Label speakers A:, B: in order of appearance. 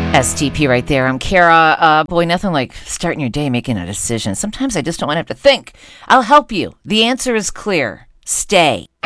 A: STP right there. I'm Kara. Boy, nothing like starting your day making a decision. Sometimes I just don't want to have to think. I'll help you. The answer is clear. Stay.